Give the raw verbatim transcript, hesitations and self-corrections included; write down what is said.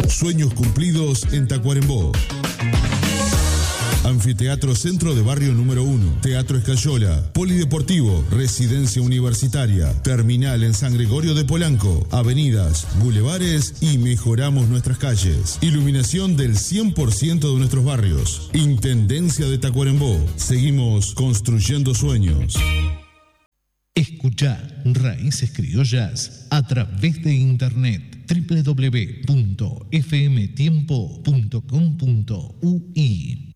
Sueños cumplidos en Tacuarembó. Anfiteatro Centro de Barrio número uno, Teatro Escayola, Polideportivo, Residencia Universitaria, Terminal en San Gregorio de Polanco, avenidas, bulevares y mejoramos nuestras calles. Iluminación del cien por ciento de nuestros barrios. Intendencia de Tacuarembó. Seguimos construyendo sueños. Escuchá Raíces Criollas a través de internet doble u doble u doble u punto f m tiempo punto com punto u i.